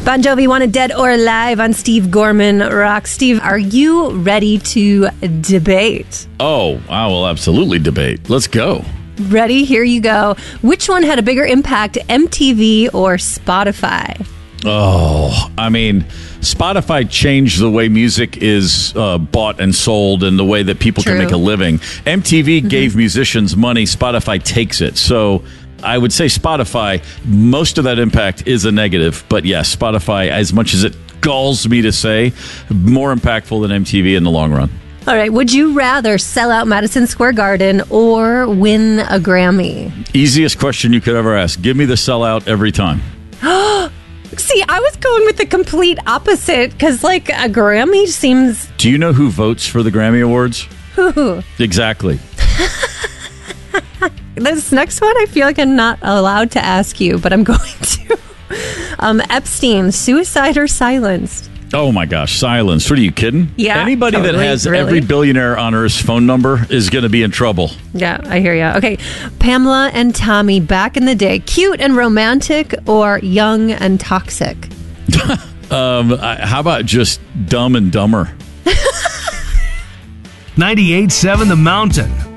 Bon Jovi Wanted Dead or Alive on Steve Gorman Rock. Steve, are you ready to debate? Oh, I will absolutely debate. Let's go. Ready? Here you go. Which one had a bigger impact, MTV or Spotify? Oh, I mean, Spotify changed the way music is bought and sold and the way that people can make a living. MTV gave musicians money. Spotify takes it. So I would say Spotify, most of that impact is a negative. But yes, Spotify, as much as it galls me to say, more impactful than MTV in the long run. All right. Would you rather sell out Madison Square Garden or win a Grammy? Easiest question you could ever ask. Give me the sellout every time. See, I was going with the complete opposite because, like, a Grammy seems... Do you know who votes for the Grammy Awards? Who? Exactly. This next one, I feel like I'm not allowed to ask you, but I'm going to. Epstein, suicide or silenced? Oh, my gosh. Silenced. What are you kidding? Yeah. Anybody that has every billionaire on Earth's phone number is going to be in trouble. Yeah, I hear you. Okay. Pamela and Tommy, back in the day, cute and romantic or young and toxic? How about just Dumb and Dumber? 98.7 The Mountain.